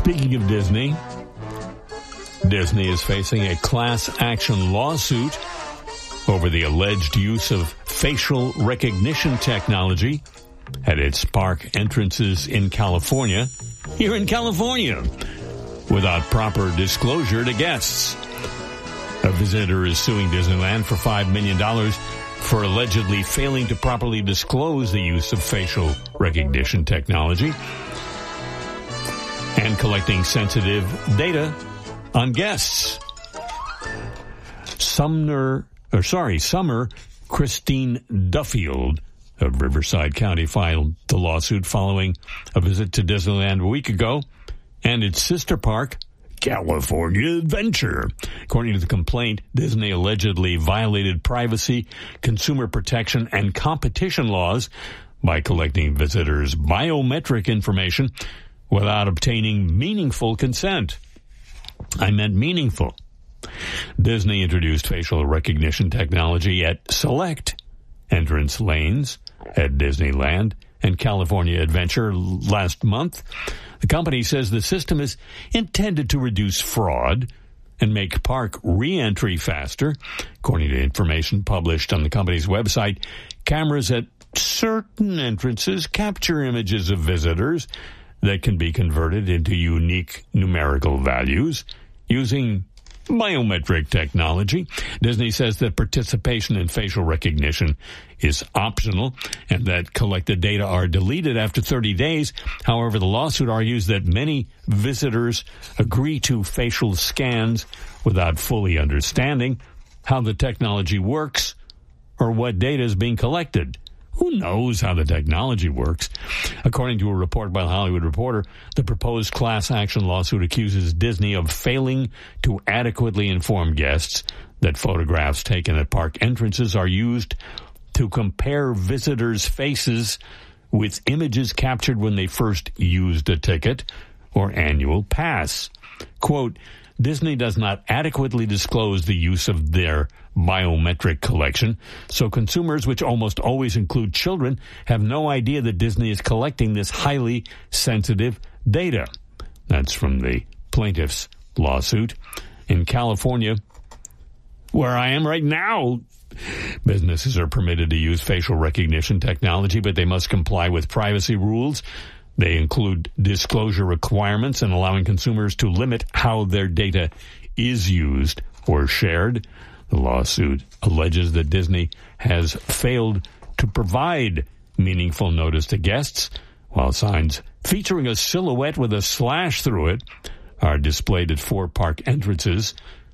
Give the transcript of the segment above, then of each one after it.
Speaking of Disney, Disney is facing a class action lawsuit over the alleged use of facial recognition technology at its park entrances in California, here in California, without proper disclosure to guests. A visitor is suing Disneyland for $5 million for allegedly failing to properly disclose the use of facial recognition technology and collecting sensitive data on guests. Summer Christine Duffield of Riverside County filed the lawsuit following a visit to Disneyland a week ago and its sister park, California Adventure. According to the complaint, Disney allegedly violated privacy, consumer protection, and competition laws by collecting visitors' biometric information without obtaining meaningful consent. I meant meaningful. Disney introduced facial recognition technology at select entrance lanes at Disneyland and California Adventure last month. The company says the system is intended to reduce fraud and make park re-entry faster. According to information published on the company's website, cameras at certain entrances capture images of visitors that can be converted into unique numerical values using biometric technology. Disney says that participation in facial recognition is optional and that collected data are deleted after 30 days. However, the lawsuit argues that many visitors agree to facial scans without fully understanding how the technology works or what data is being collected. Who knows how the technology works? According to a report by The Hollywood Reporter, the proposed class action lawsuit accuses Disney of failing to adequately inform guests that photographs taken at park entrances are used to compare visitors' faces with images captured when they first used a ticket or annual pass. Quote, Disney does not adequately disclose the use of their biometric collection, so consumers, which almost always include children, have no idea that Disney is collecting this highly sensitive data. That's from the plaintiff's lawsuit. In California, where I am right now, businesses are permitted to use facial recognition technology, but they must comply with privacy rules. They include disclosure requirements and allowing consumers to limit how their data is used or shared. The lawsuit alleges that Disney has failed to provide meaningful notice to guests, while signs featuring a silhouette with a slash through it are displayed at 4 park entrances.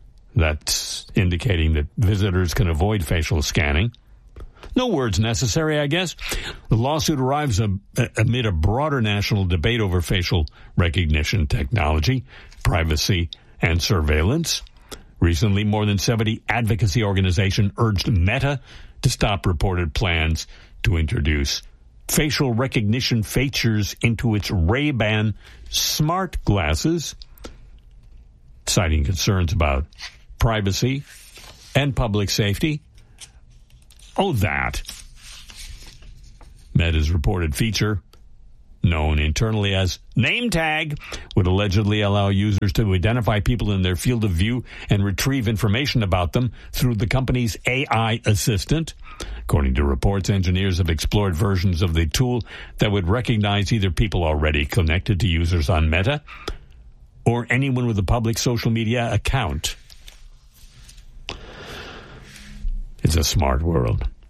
That's indicating that visitors can avoid facial scanning. No words necessary, I guess. The lawsuit arrives amid a broader national debate over facial recognition technology, privacy, and surveillance. Recently, more than 70 advocacy organizations urged Meta to stop reported plans to introduce facial recognition features into its Ray-Ban smart glasses, citing concerns about privacy and public safety. Oh, that. Meta's reported feature, known internally as Name Tag, would allegedly allow users to identify people in their field of view and retrieve information about them through the company's AI assistant. According to reports, engineers have explored versions of the tool that would recognize either people already connected to users on Meta or anyone with a public social media account. It's a smart world.